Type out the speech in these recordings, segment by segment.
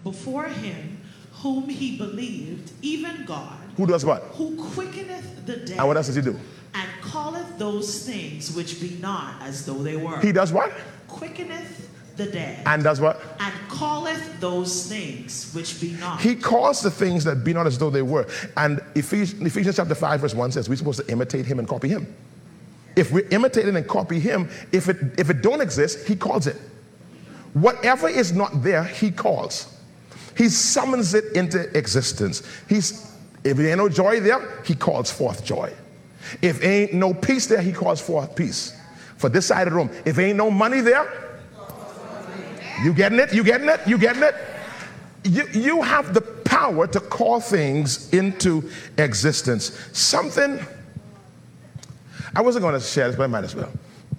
before him whom he believed, even God. Who does what? Who quickeneth the dead. And what else does he do? And calleth those things which be not as though they were. He does what? Quickeneth the dead. And does what? And calleth those things which be not. He calls the things that be not as though they were. And Ephesians chapter 5 verse 1 says we're supposed to imitate him and copy him. If we're imitating and copy him, if it don't exist, he calls it. Whatever is not there, he calls. He summons it into existence. If there ain't no joy there, he calls forth joy. If ain't no peace there, he calls forth peace. For this side of the room, if ain't no money there, you getting it? You getting it? You getting it? You have the power to call things into existence. Something, I wasn't going to share this, but I might as well.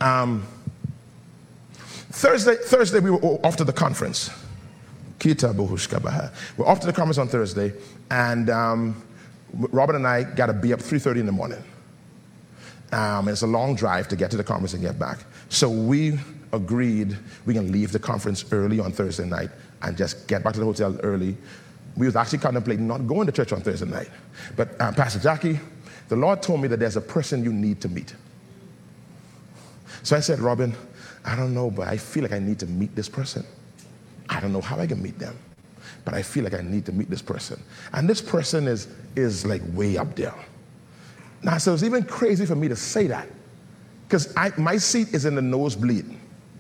Thursday we were off to the conference. We're off to the conference on Thursday, and Robert and I got to be up 3:30 in the morning. And it's a long drive to get to the conference and get back. So we agreed we can leave the conference early on Thursday night and just get back to the hotel early. We was actually contemplating not going to church on Thursday night. But Pastor Jackie, the Lord told me that there's a person you need to meet. So I said, Robin, I don't know, but I feel like I need to meet this person. I don't know how I can meet them, but I feel like I need to meet this person. And this person is like way up there. Now, so it's even crazy for me to say that, because my seat is in the nosebleed.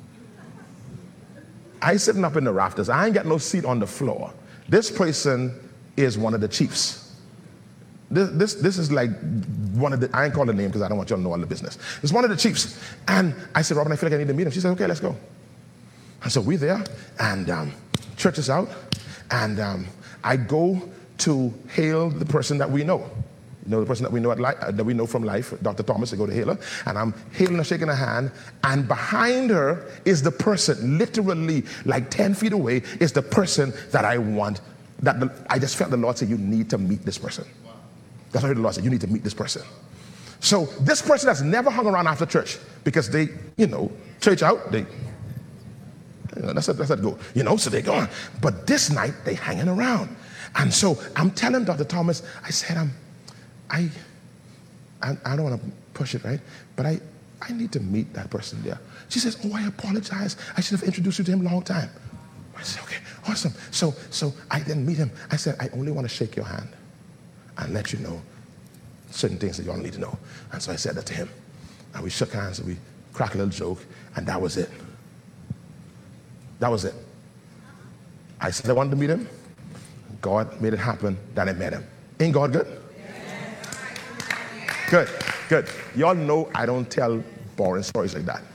I sitting up in the rafters. I ain't got no seat on the floor. This person is one of the chiefs. This is like one of the, I ain't calling the name because I don't want y'all to know all the business. It's one of the chiefs. And I said, Robin, I feel like I need to meet him. She said, okay, let's go. And so we're there, and church is out, and I go to hail the person that we know. You know, the person that we know that we know from life, Dr. Thomas. I go to hail her, and I'm hailing her, shaking her hand, and behind her is the person, literally like 10 feet away, is the person that I want. I just felt the Lord say, you need to meet this person. Wow. That's what I heard the Lord say, you need to meet this person. So this person has never hung around after church, because they, church out, that's it go. So they're gone. But this night, they hanging around. And so I'm telling Dr. Thomas, I said, I don't want to push it, right? But I need to meet that person there. She says, oh, I apologize. I should have introduced you to him a long time. I said, okay, awesome. So I then meet him. I said, I only want to shake your hand and let you know certain things that you all need to know. And so I said that to him. And we shook hands and we cracked a little joke, and that was it. That was it. I said I wanted to meet him. God made it happen that I met him. Ain't God good? Good, good. Y'all know I don't tell boring stories like that.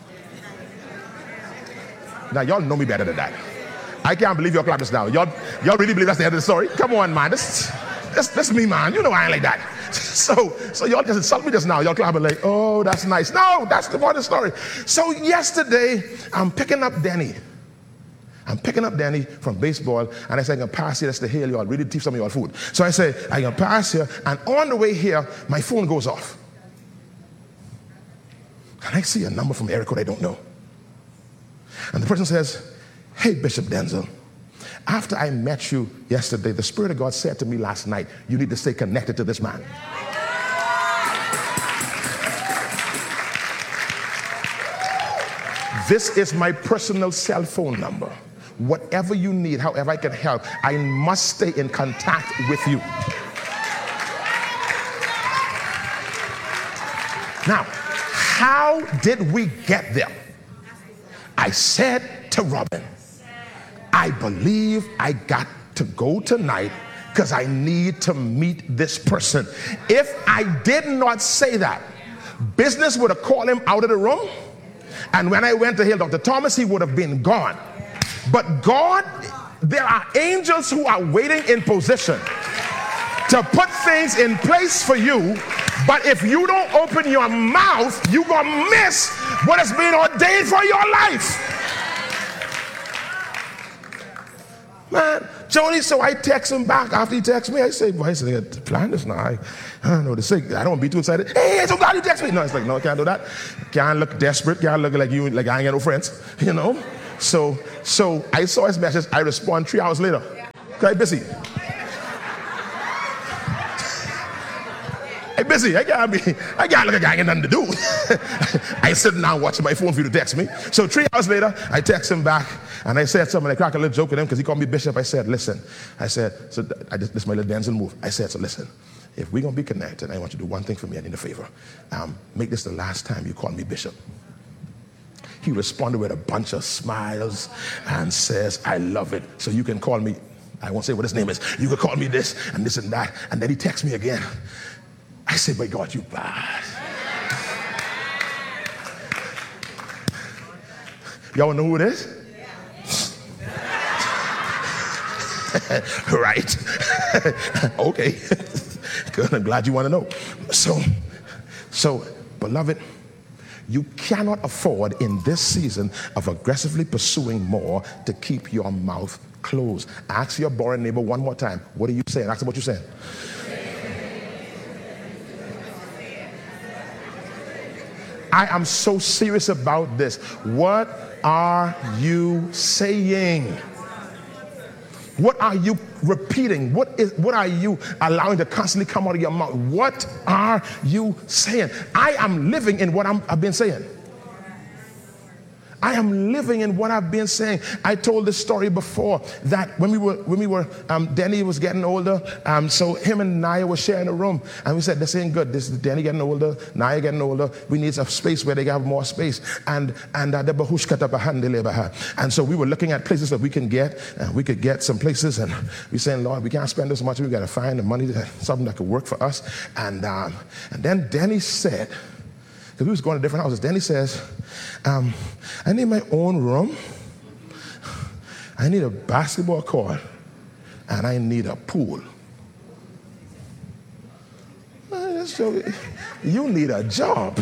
Now, y'all know me better than that. I can't believe y'all clap this now. Y'all really believe that's the end of the story? Come on, man. That's me, man. You know I ain't like that. So y'all just insult me just now. Y'all clapping like, oh, that's nice. No, that's the part of the story. So yesterday, I'm picking up Danny from baseball, and I said, I'm going to pass here. That's the hill, y'all. Really teach some of y'all food. So I say, I'm going to pass here, and on the way here, my phone goes off. And I see a number from area code I don't know. And the person says, hey, Bishop Denzel, after I met you yesterday, the Spirit of God said to me last night, you need to stay connected to this man. This is my personal cell phone number. Whatever you need, however I can help, I must stay in contact with you. Now, how did we get there? I said to Robin, I believe I got to go tonight because I need to meet this person. If I did not say that, business would have called him out of the room. And when I went to heal Dr. Thomas, he would have been gone. But God, there are angels who are waiting in position to put things in place for you. But if you don't open your mouth, you're going to miss what has been ordained for your life. Man, Joni, so I text him back after he texts me. I say, boy, I said, plan this now. I don't know to say. I don't want to be too excited. Hey, I'm so glad you text me. No, it's like, no, I can't do that. Can't look desperate. Can't look like you, like I ain't got no friends, So I saw his message. I respond 3 hours later. I'm busy. I'm busy. I can't look like I ain't nothing to do. I sit down watching my phone for you to text me. So 3 hours later, I text him back and I said something. I cracked a little joke with him because he called me Bishop. I said, listen. I said, so this is my little Denzel move. I said, so listen, if we're going to be connected, I want you to do one thing for me. I need a favor. Make this the last time you call me Bishop. He responded with a bunch of smiles and says, I love it. So you can call me, I won't say what his name is. You can call me this and that. And then he texts me again. I said, my God, you bad. Y'all know who it is? Right. Okay. Good. I'm glad you want to know. So, beloved, you cannot afford in this season of aggressively pursuing more to keep your mouth closed. Ask your boring neighbor one more time. What are you saying? Ask him what you're saying. I am so serious about this. What are you saying? What are you repeating? What are you allowing to constantly come out of your mouth? What are you saying? I am living in what I've been saying. I am living in what I've been saying. I told this story before that when we were Denny was getting older, so him and Naya were sharing a room, and we said, this ain't good. This is Denny getting older, Naya getting older. We need a space where they have more space. And so we were looking at places that we can get, and we could get some places, and we saying, Lord, we can't spend this much. We got to find the money, something that could work for us. And then Denny said, because we was going to different houses. Then he says, I need my own room. I need a basketball court. And I need a pool. So you need a job.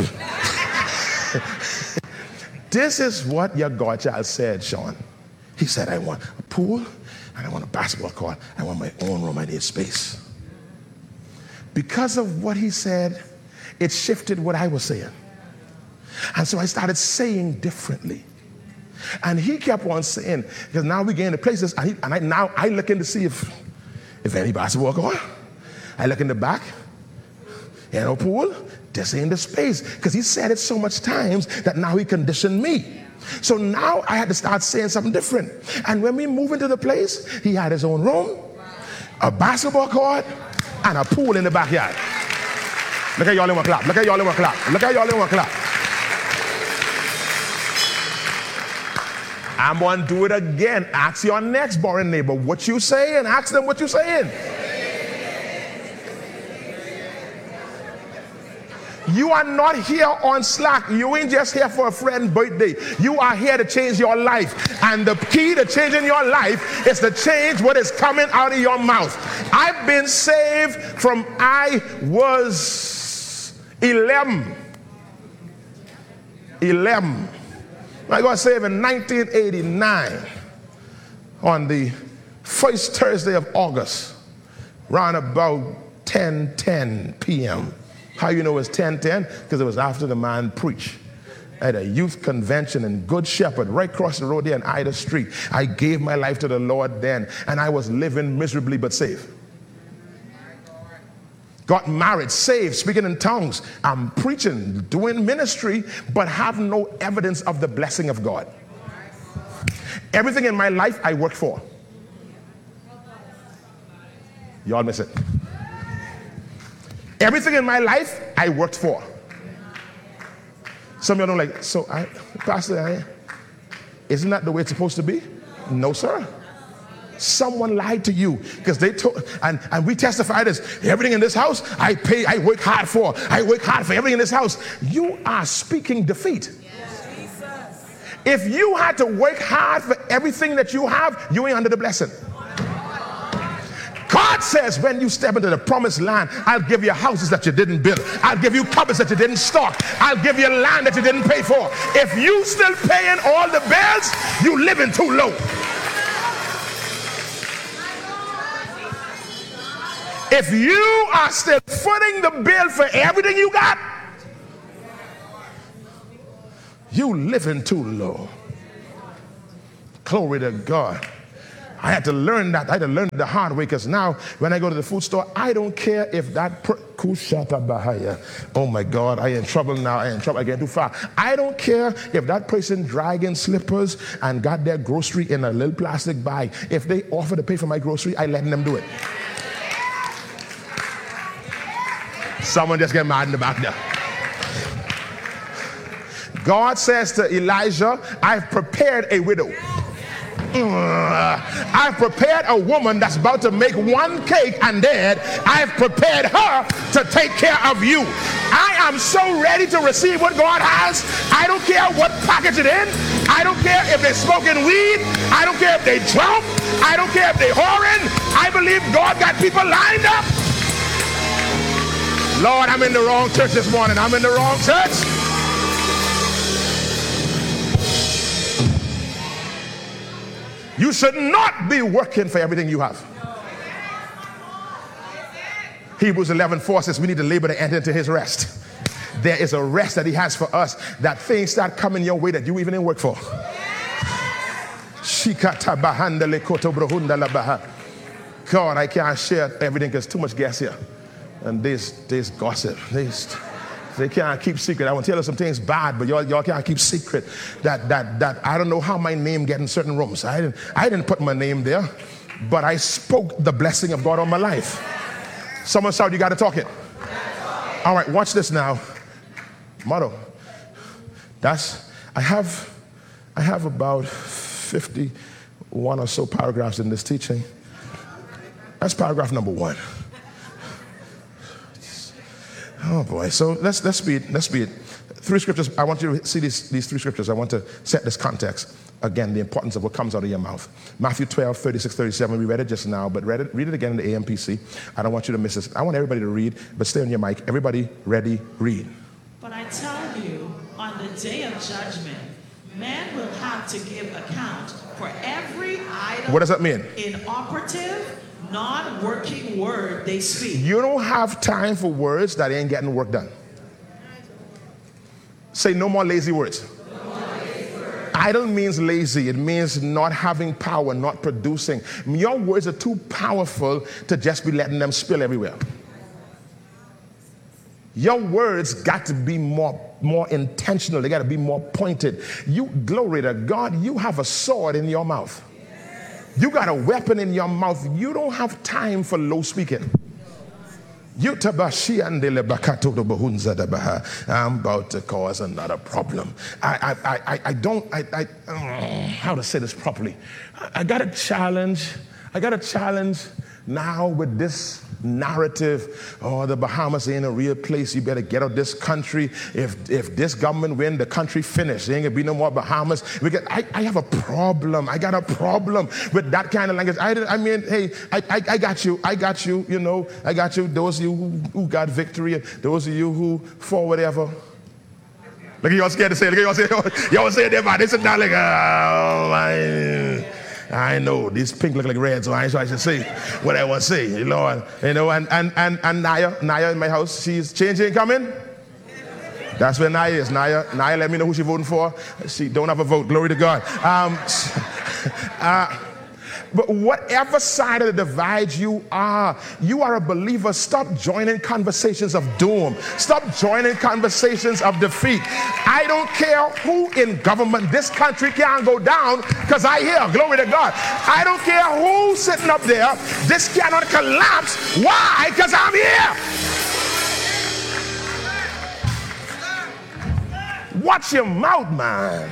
This is what your godchild said, Sean. He said, I want a pool and I want a basketball court. I want my own room. I need space. Because of what he said, it shifted what I was saying. And so I started saying differently. And he kept on saying, because now we get into places, now I look in to see if any basketball court. I look in the back, no pool, this ain't the space. Because he said it so much times that now he conditioned me. So now I had to start saying something different. And when we move into the place, he had his own room, a basketball court, and a pool in the backyard. Look at y'all in one clap. Look at y'all in one clap. Look at y'all in one clap. I'm going to do it again. Ask your next boring neighbor what you saying. Ask them what you saying. You are not here on Slack. You ain't just here for a friend's birthday. You are here to change your life. And the key to changing your life is to change what is coming out of your mouth. I've been saved from I was 11. I got saved in 1989 on the first Thursday of August, around about 10:10 p.m. How you know it's 10:10? Because it was after the man preached at a youth convention in Good Shepherd, right across the road there in Ida Street. I gave my life to the Lord then, and I was living miserably but saved. Got married, saved, speaking in tongues. I'm preaching, doing ministry, but have no evidence of the blessing of God. Everything in my life I worked for. Y'all miss it. Everything in my life I worked for. Some of y'all don't like, so Pastor, isn't that the way it's supposed to be? No, sir. Someone lied to you because they told, and we testify this. Everything in this house, I work hard for. I work hard for everything in this house. You are speaking defeat. Yes. If you had to work hard for everything that you have, you ain't under the blessing. God says when you step into the promised land, I'll give you houses that you didn't build. I'll give you cupboards that you didn't stock. I'll give you land that you didn't pay for. If you still paying all the bills, you living too low. If you are still footing the bill for everything you got, you living too low. Glory to God. I had to learn that. I had to learn the hard way, because now when I go to the food store, I don't care if that oh my God, I in trouble now. I in trouble. I get too far. I don't care if that person dragging slippers and got their grocery in a little plastic bag. If they offer to pay for my grocery, I letting them do it. Someone just get mad in the back there. God says to Elijah, I've prepared a widow. I've prepared a woman that's about to make one cake and dead. I've prepared her to take care of you. I am so ready to receive what God has. I don't care what package it in. I don't care if they're smoking weed. I don't care if they drunk. I don't care if they're whoring. I believe God got people lined up. Lord, I'm in the wrong church this morning. I'm in the wrong church. You should not be working for everything you have. Hebrews 11:4 says we need to labor to enter into his rest. There is a rest that he has for us, that things start coming your way that you even didn't work for. God, I can't share everything because too much gas here. And this gossip. They can't keep secret. I want to tell you some things bad, but y'all can't keep secret that I don't know how my name get in certain rooms. I didn't put my name there, but I spoke the blessing of God on my life. Someone shout, you got to talk it. All right, watch this now. Motto. I have about 51 or so paragraphs in this teaching. That's paragraph number 1. Oh boy, so let's speed. 3 scriptures. I want you to see these 3 scriptures. I want to set this context. Again, the importance of what comes out of your mouth. Matthew 12, 36, 37. We read it just now, but read it again in the AMPC. I don't want you to miss this. I want everybody to read, but stay on your mic. Everybody ready, read. But I tell you, on the day of judgment, man will have to give account for every idle, what does that mean? Inoperative, non-working word they speak. You don't have time for words that ain't getting work done. Say no more lazy words. Idle means lazy. It means not having power, not producing. Your words are too powerful to just be letting them spill everywhere. Your words got to be more intentional. They got to be more pointed. You, glory to God, you have a sword in your mouth. You got a weapon in your mouth. You don't have time for low speaking. I'm about to cause another problem. How to say this properly? I got a challenge now with this narrative. Oh, the Bahamas ain't a real place. You better get out of this country. If this government win, the country finished. There ain't gonna be no more Bahamas. I have a problem. I got a problem with that kind of language. I mean, hey, I got you. You know, I got you. Those of you who got victory, and those of you who for whatever. Look at y'all scared to say it. Look at y'all say y'all say it there, man. They sit down like, oh my. I know these pink look like red, so I should say what I want to say, Lord. You know, and Naya in my house, she's changing, coming. That's where Naya is. Naya, let me know who she's voting for. She don't have a vote. Glory to God. But whatever side of the divide you are a believer. Stop joining conversations of doom. Stop joining conversations of defeat. I don't care who in government. This country can't go down because I hear. Glory to God. I don't care who's sitting up there. This cannot collapse. Why? Because I'm here. Watch your mouth, man.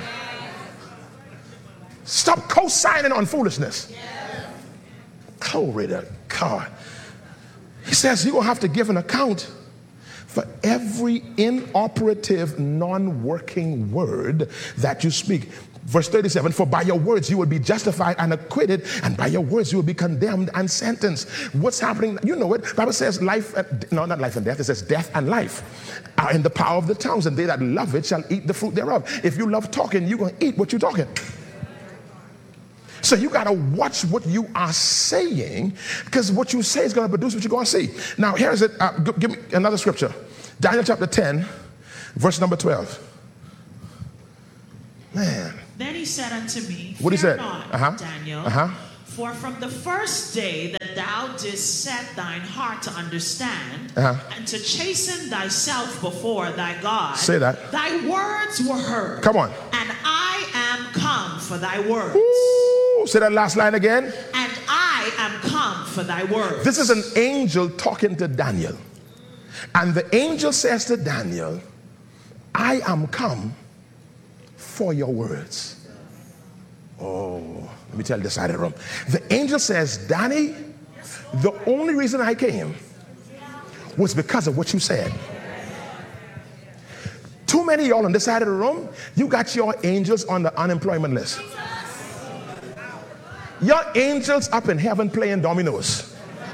Stop co-signing on foolishness. Glory to God. He says you're going to have to give an account for every inoperative, non-working word that you speak. Verse 37, for by your words you will be justified and acquitted, and by your words you will be condemned and sentenced. What's happening? You know it. The Bible says not life and death. It says death and life are in the power of the tongues, and they that love it shall eat the fruit thereof. If you love talking, you're going to eat what you're talking. So you got to watch what you are saying, because what you say is going to produce what you're going to see. Now, here's it. Give me another scripture. Daniel chapter 10, verse number 12. Man. Then he said unto me, what he said? Not, Daniel, For from the first day that thou didst set thine heart to understand and to chasten thyself before thy God, say that, thy words were heard. Come on. And I am come for thy words. Ooh, say that last line again. And I am come for thy words. This is an angel talking to Daniel. And the angel says to Daniel, I am come for your words. Oh, let me tell you this side of the room. The angel says, Danny, the only reason I came was because of what you said. Too many of y'all on this side of the room, you got your angels on the unemployment list. Your angels up in heaven playing dominoes.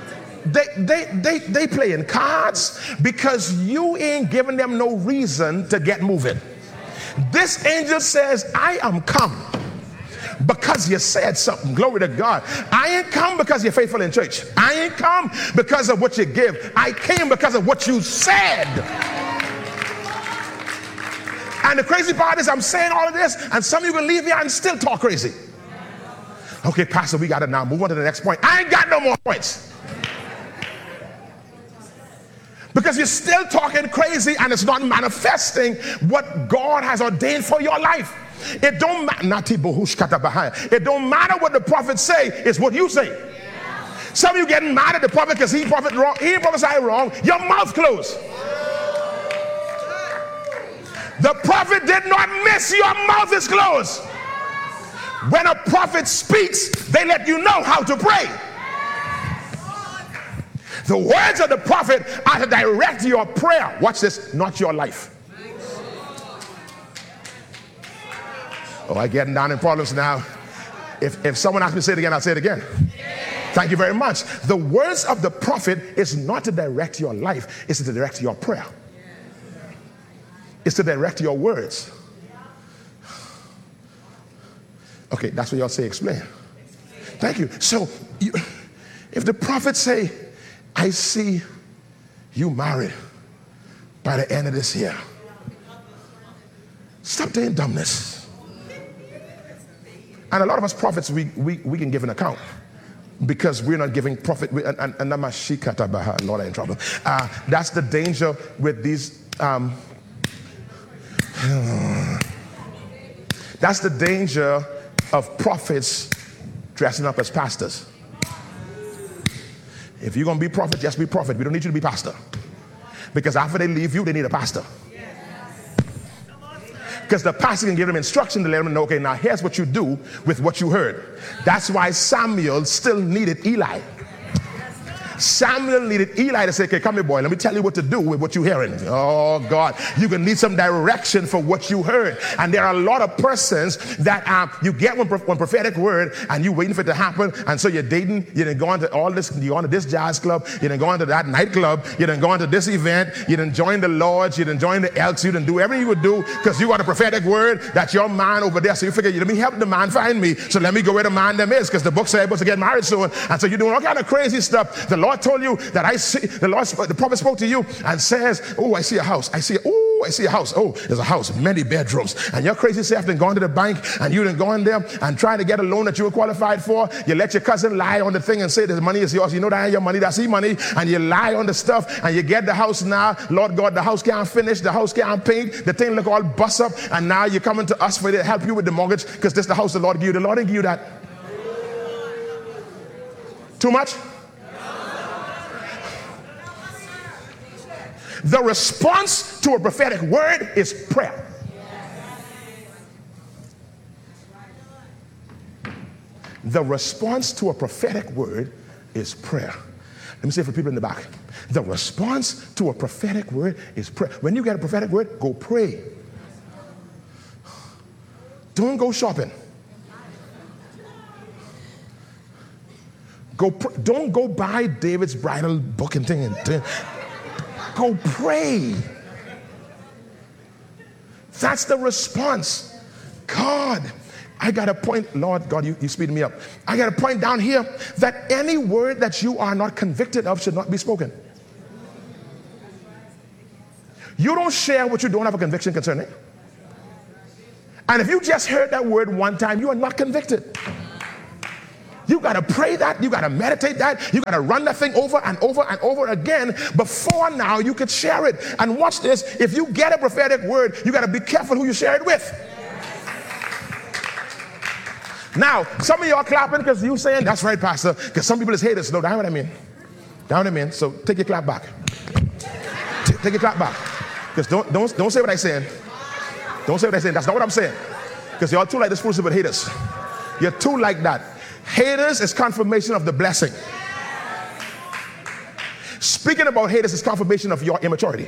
They playing cards because you ain't giving them no reason to get moving. This angel says, I am come because you said something. Glory to God. I ain't come because you're faithful in church. I ain't come because of what you give. I came because of what you said. And the crazy part is I'm saying all of this and some of you can leave here and still talk crazy. Okay, Pastor, we got it now. Move on to the next point. I ain't got no more points. Because you're still talking crazy and it's not manifesting what God has ordained for your life. It don't matter. It don't matter what the prophets say, it's what you say. Some of you getting mad at the prophet because he prophesied wrong. Your mouth closed. The prophet did not miss. Your mouth is closed. When a prophet speaks, they let you know how to pray. The words of the prophet are to direct your prayer. Watch this, not your life. Oh, I'm getting down in problems now. If someone asks me to say it again, I'll say it again. Thank you very much. The words of the prophet is not to direct your life, it's to direct your prayer. It's to direct your words. Okay, that's what y'all say, explain. Thank you. So, if the prophet say, I see you married by the end of this year, stop doing dumbness. And a lot of us prophets, we can give an account because we're not giving prophet. Lord, I'm in trouble. That's the danger with these. That's the danger of prophets dressing up as pastors. If you're going to be prophet, just be prophet. We don't need you to be pastor. Because after they leave you, they need a pastor. Because the pastor can give them instruction to let them know, okay, now here's what you do with what you heard. That's why Samuel still needed Eli. Samuel needed Eli to say, okay, come here, boy, let me tell you what to do with what you're hearing. Oh, God, you're going to need some direction for what you heard. And there are a lot of persons that you get one prophetic word and you're waiting for it to happen. And so you're dating, you didn't go on to all this, you go on to this jazz club, you didn't go on to that nightclub, you didn't go on to this event, you didn't join the lodge, you didn't join the Elks, you didn't do everything you would do because you got a prophetic word that your man over there. So you figure, let me help the man find me. So let me go where the man them is because the book says I'm supposed to get married soon. And so you're doing all kind of crazy stuff. The Lord told you that the prophet spoke to you and says, oh, I see a house. I see a house. Oh, there's a house, many bedrooms. And your crazy self done gone to the bank and you done gone there and trying to get a loan that you were qualified for. You let your cousin lie on the thing and say the money is yours. You know that ain't your money, that's his money. And you lie on the stuff and you get the house now. Lord God, the house can't finish, the house can't paint, the thing look all bust up. And now you're coming to us for to help you with the mortgage because this is the house the Lord gave you. The Lord didn't give you that. Too much? The response to a prophetic word is prayer. The response to a prophetic word is prayer. Let me say it for people in the back. The response to a prophetic word is prayer. When you get a prophetic word, go pray. Don't go shopping. Don't go buy David's bridal book and thing. Go pray. That's the response. God, I got a point. Lord God, you speeding me up. I got a point down here that any word that you are not convicted of should not be spoken. You don't share what you don't have a conviction concerning. And if you just heard that word one time, you are not convicted. You got to pray that. You got to meditate that. You got to run that thing over and over and over again before now you could share it. And watch this. If you get a prophetic word, you got to be careful who you share it with. Now, some of y'all clapping because you saying, that's right, Pastor, because some people is haters. No, that's what I mean. That's what I mean. So take your clap back. Take your clap back. Because don't say what I'm saying. Don't say what I'm saying. That's not what I'm saying. Because y'all too like this foolishness with haters. You're too like that. Haters is confirmation of the blessing. Speaking about haters is confirmation of your immaturity.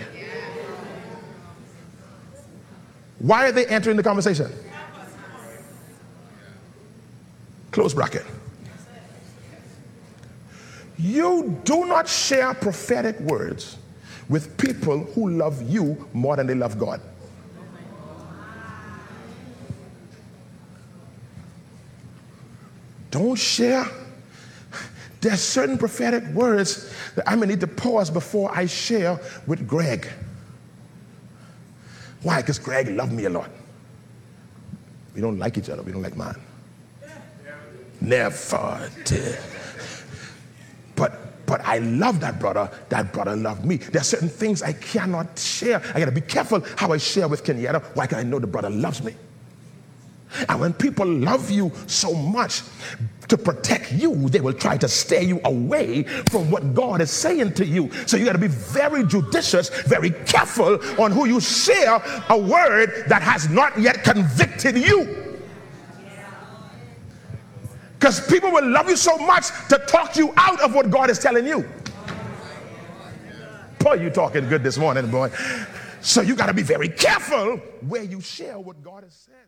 Why are they entering the conversation? Close bracket. You do not share prophetic words with people who love you more than they love God. Don't share. There's certain prophetic words that I may need to pause before I share with Greg. Why? Because Greg loved me a lot. We don't like each other. We don't like mine. Never did. But I love that brother. That brother loved me. There are certain things I cannot share. I got to be careful how I share with Kenyatta. Why? Because I know the brother loves me. And when people love you so much, to protect you, they will try to steer you away from what God is saying to you. So you got to be very judicious, very careful on who you share a word that has not yet convicted you. Because people will love you so much to talk you out of what God is telling you. Boy, you talking good this morning, boy. So you got to be very careful where you share what God has said.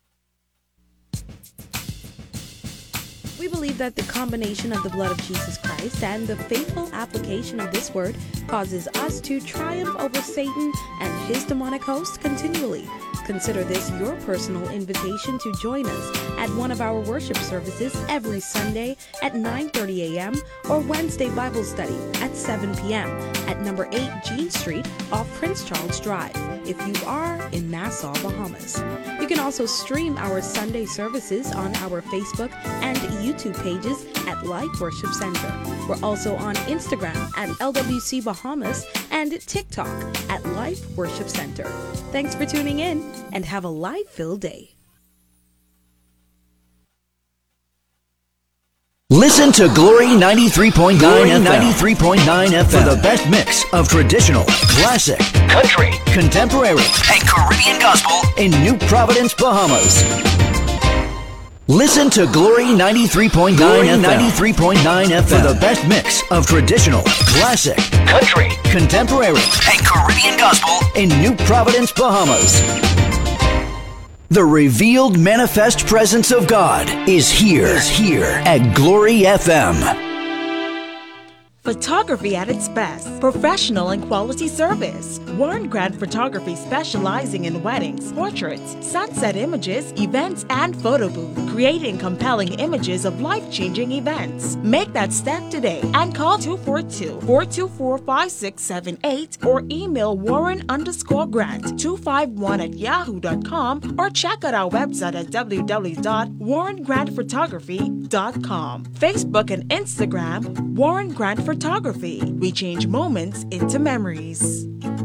We believe that the combination of the blood of Jesus Christ and the faithful application of this word causes us to triumph over Satan and his demonic hosts continually. Consider this your personal invitation to join us at one of our worship services every Sunday at 9:30 a.m. or Wednesday Bible study at 7 p.m. at number 8 Jean Street off Prince Charles Drive if you are in Nassau, Bahamas. You can also stream our Sunday services on our Facebook and YouTube pages at Life Worship Center. We're also on Instagram at LWC Bahamas and TikTok at Life Worship Center. Thanks for tuning in and have a life-filled day. Listen to Glory 93.9 FM for the best mix of traditional, classic, country, contemporary, and Caribbean gospel in New Providence, Bahamas. Listen to Glory 93.9 FM for the best mix of traditional, classic, country, contemporary, and Caribbean gospel in New Providence, Bahamas. The revealed manifest presence of God is here at Glory FM. Photography at its best. Professional and quality service. Warren Grant Photography, specializing in weddings, portraits, sunset images, events, and photo booth. Creating compelling images of life-changing events. Make that step today and call 242-424-5678 or email Warren_Grant251@yahoo.com or check out our website at www.warrengrantphotography.com. Facebook and Instagram, Warren Grant Photography. We change moments into memories.